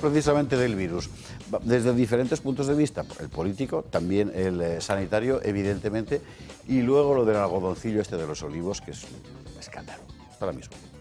precisamente del virus, desde diferentes puntos de vista, el político, también el sanitario, evidentemente, y luego lo del algodoncillo este de los olivos, que es un escándalo. Hasta ahora mismo.